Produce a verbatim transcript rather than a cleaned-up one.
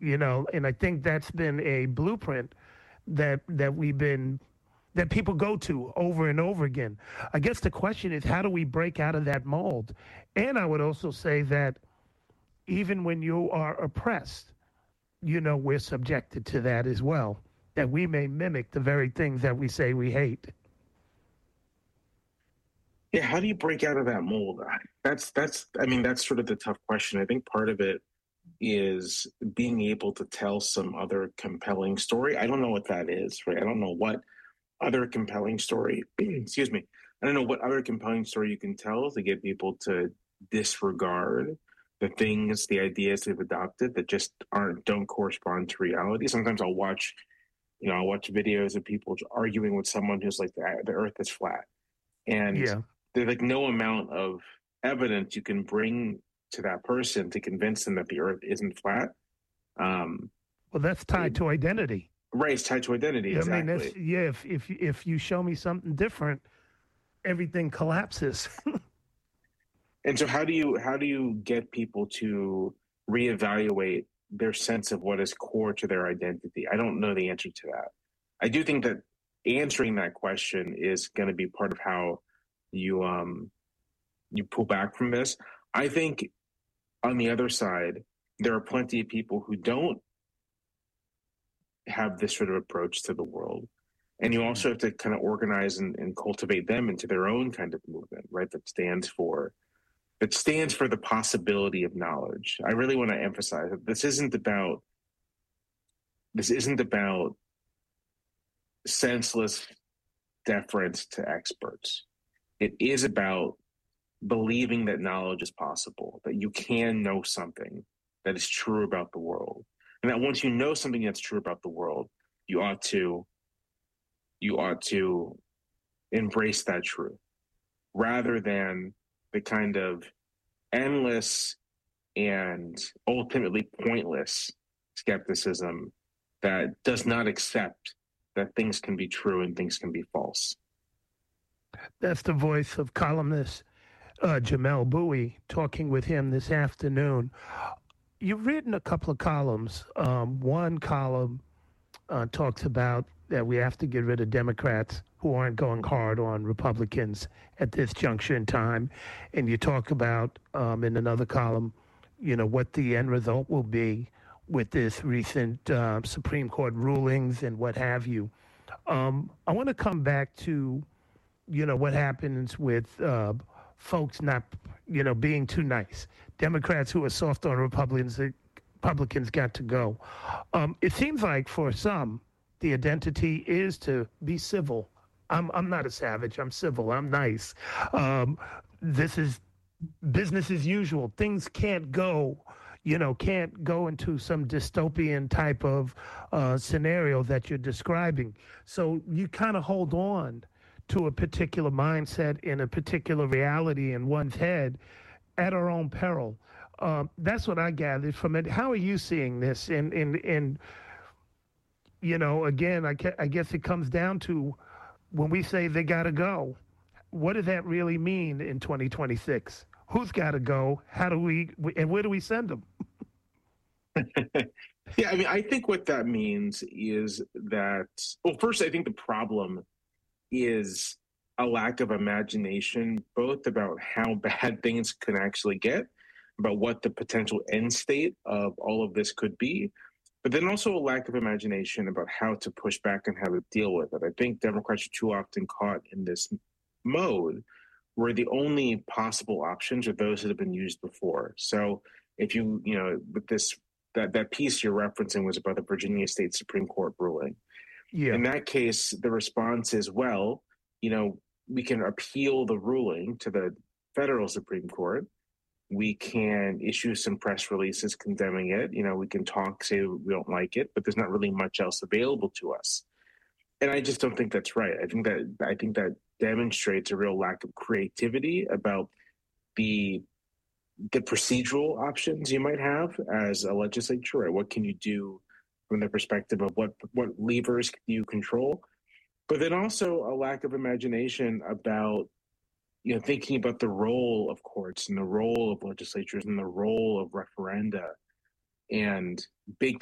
you know, and I think that's been a blueprint that that we've been that people go to over and over again. I guess the question is, how do we break out of that mold? And I would also say that even when you are oppressed, you know, we're subjected to that as well, that we may mimic the very things that we say we hate. Yeah, how do you break out of that mold? That's that's I mean, that's sort of the tough question. I think part of it is being able to tell some other compelling story. I don't know what that is, right? I don't know what other compelling story, excuse me. I don't know what other compelling story you can tell to get people to disregard the things, the ideas they've adopted that just aren't, don't correspond to reality. Sometimes I'll watch, you know, I'll watch videos of people arguing with someone who's like, the, the earth is flat. And Yeah. there's like no amount of evidence you can bring to that person to convince them that the earth isn't flat. Um, Well, that's tied it- to identity. right, it's tied to identity, Yeah, I mean, exactly. that's, yeah, if, if, if you show me something different, everything collapses. And so how do you how do you get people to reevaluate their sense of what is core to their identity? I don't know the answer to that. I do think that answering that question is going to be part of how you um you pull back from this. I think on the other side, there are plenty of people who don't have this sort of approach to the world. And you also have to kind of organize and, and cultivate them into their own kind of movement, right? That stands for that stands for the possibility of knowledge. I really want to emphasize that this isn't about this isn't about senseless deference to experts. It is about believing that knowledge is possible, that you can know something that is true about the world. And that once you know something that's true about the world, you ought to you ought to embrace that truth rather than the kind of endless and ultimately pointless skepticism that does not accept that things can be true and things can be false. That's the voice of columnist uh, Jamelle Bouie, talking with him this afternoon. You've written a couple of columns. Um, one column uh, talks about that we have to get rid of Democrats who aren't going hard on Republicans at this juncture in time. And you talk about, um, in another column, you know, what the end result will be with this recent uh, Supreme Court rulings and what have you. Um, I want to come back to, you know, what happens with uh, folks not, you know, being too nice. Democrats who are soft on Republicans, Republicans got to go. Um, it seems like for some, the identity is to be civil. I'm I'm not a savage. I'm civil. I'm nice. Um, this is business as usual. Things can't go, you know, can't go into some dystopian type of uh, scenario that you're describing. So you kind of hold on to a particular mindset in a particular reality in one's head at our own peril. Um, that's what I gathered from it. How are you seeing this? And in, in, in you know, again, I, I guess it comes down to when we say they got to go, what does that really mean in twenty twenty-six? Who's got to go? How do we, and where do we send them? Yeah, I mean, I think what that means is that, well, first, I think the problem is a lack of imagination, both about how bad things can actually get, about what the potential end state of all of this could be, but then also a lack of imagination about how to push back and how to deal with it. I think Democrats are too often caught in this mode where the only possible options are those that have been used before. So if you, you know, with this, that, that piece you're referencing was about the Virginia State Supreme Court ruling. Yeah. In that case, the response is, well, you know, we can appeal the ruling to the federal Supreme Court. We can issue some press releases condemning it. You know, we can talk, say we don't like it, but there's not really much else available to us. And I just don't think that's right. I think that I think that demonstrates a real lack of creativity about the the procedural options you might have as a legislature. Right? What can you do from the perspective of what what levers can you control? But then also a lack of imagination about, you know, thinking about the role of courts and the role of legislatures and the role of referenda and big